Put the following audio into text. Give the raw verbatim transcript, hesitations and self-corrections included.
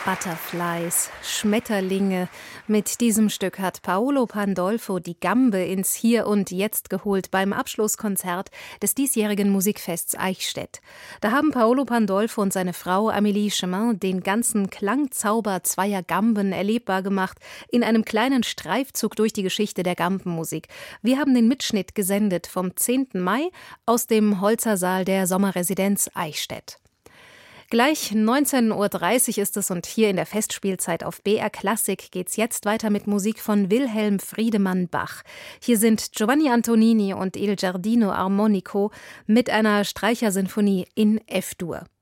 Butterflies, Schmetterlinge. Mit diesem Stück hat Paolo Pandolfo die Gambe ins Hier und Jetzt geholt beim Abschlusskonzert des diesjährigen Musikfests Eichstätt. Da haben Paolo Pandolfo und seine Frau Amélie Chemin den ganzen Klangzauber zweier Gamben erlebbar gemacht in einem kleinen Streifzug durch die Geschichte der Gambenmusik. Wir haben den Mitschnitt gesendet vom zehnten Mai aus dem Holzersaal der Sommerresidenz Eichstätt. Gleich neunzehn Uhr dreißig ist es und hier in der Festspielzeit auf B R Klassik geht's jetzt weiter mit Musik von Wilhelm Friedemann Bach. Hier sind Giovanni Antonini und Il Giardino Armonico mit einer Streichersinfonie in F-Dur.